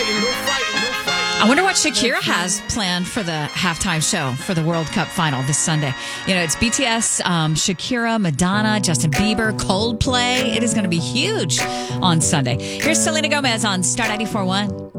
I wonder what Shakira has planned for the halftime show for the World Cup final this Sunday. It's BTS, Shakira, Madonna, Justin Bieber, Coldplay. It is going to be huge on Sunday. Here's Selena Gomez on Star 94.1.